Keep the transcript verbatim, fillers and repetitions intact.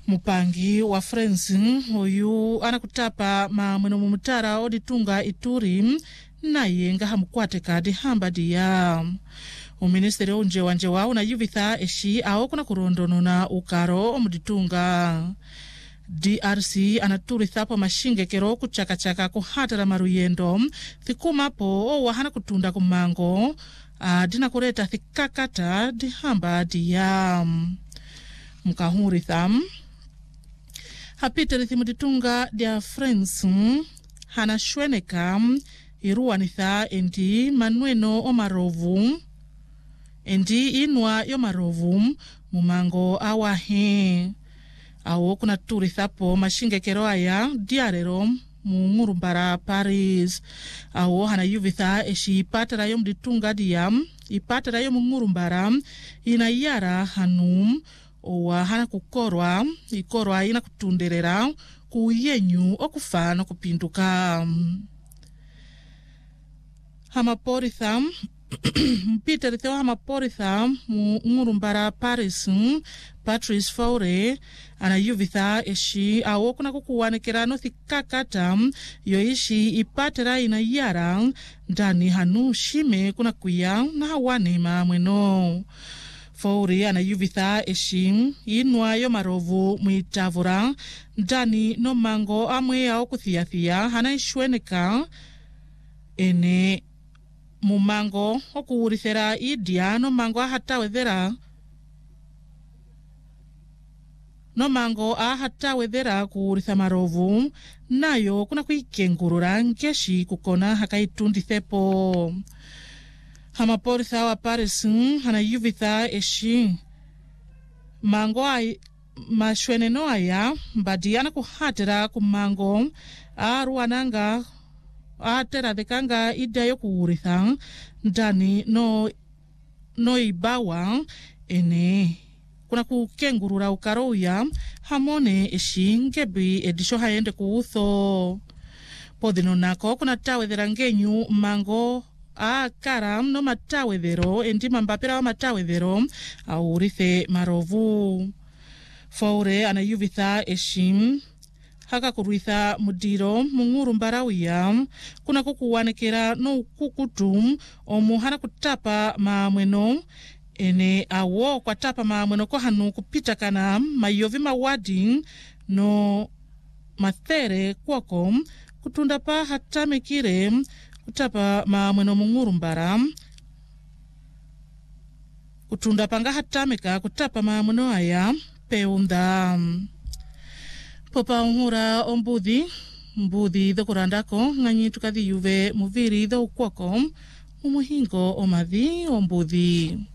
Mupangi wa Frenzi oyu anakutapa ma mweno mumutara oditunga Ituri naye nga hamukwate kadi hamba dia. Uministeri unje wanje wao na yuvitha eshi ao kuna kurondonona ukaro omuditunga. D R C anaturi thapo mashinge kero kuchaka-chaka kuhatara maruyendo thikuma po o wahana kutunda kumango adina kureta thikakata dihamba dia. Mkahuri tham hapite rithimuditunga dia friends hana shweneka iruanitha endi manueno omarovu endi inwa yomarovu mumango awahe awo kuna turi thapo mashinge kero aya diarero mungurumbara Paris awo hana yuvitha eshi ipatara yo mditunga dia ipatara yo mungurumbara ina yara hanum owa hana kukorwa ikorwa ina kutunderera kuyenyu okufana kupinduka. Hamaporitha Peter Theo Hamaporitha mungurumbara Paris Patrice Faure ana yuvitha eshi awo kuna kukuwanekera no thikakata yoishi ipatera ina yara ndani hanu shime kuna kuya na hawane mamweno. Fauri ana yuvitha eshi inwa yo marovu muitavura ndani no mango amwe ao kuthiathia hana ishweneka ene mumango okuurithera idia no mango ahatawethera no mango ahatawethera kuuritha marovu nayo kuna kuikengurura nkeshi kukona hakaitunditheko. Hamaporitha wa Paris hana yuvitha eshi mango ay mashweneno aya mbadiana kuhatera kumango aruananga atera dekanga idayo kuuritha ndani no no ibawa ene kuna kukengurura ukaroya hamone eshi ngebi edisho hayende kuutho podino nako kuna tawethera ngenyu mango a kara no matawethero endi mambapira wa matawethero aurithe marovu. Faure ana yuvitha eshim haka kuruitha mudiro mungurumbara uya kuna kukuwanekera no kukutum omuhana kutapa mamweno ene awo kwa tapa mamweno ko hanu kupita kana mayovi mawadi no mathere kwako kutunda pa hatamekire kutapa mamweno mungurumbara kutunda panga hatameka kutapa mamweno aya peunda. Popa unhura ombudhi mbudhi dhokurandako nganyi tukadhi yuve muviri dho ukwako umuhingo omadhi ombudhi.